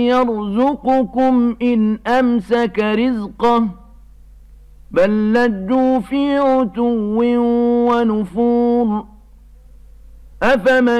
يرزقكم إن أمسك رزقه بل لجوا في عتو ونفور أفمن